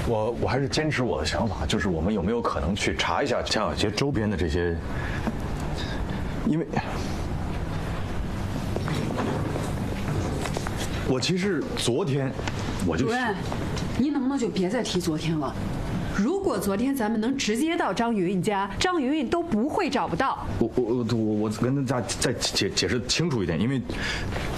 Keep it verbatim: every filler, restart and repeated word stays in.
我我还是坚持我的想法，就是我们有没有可能去查一下江小杰周边的这些，因为我其实昨天我就主任，你能不能就别再提昨天了？如果昨天咱们能直接到张云云家，张云云都不会找不到。 我我我我我跟大家再解解释清楚一点，因为